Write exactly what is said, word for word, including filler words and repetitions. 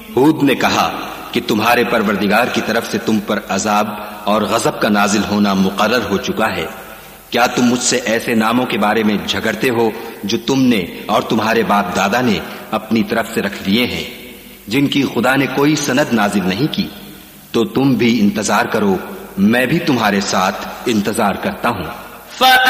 हूद ने कहा कि तुम्हारे परवरदिगार की तरफ से तुम पर अजाब और गजब का नाजिल होना मुकर्रर हो चुका है। क्या तुम मुझसे ऐसे नामों के बारे में झगड़ते हो जो तुमने और तुम्हारे बाप दादा ने अपनी तरफ से रख लिए हैं, जिनकी खुदा ने कोई सनद नाजिल नहीं की? तो तुम भी इंतजार करो, मैं भी तुम्हारे साथ इंतजार करता हूँ।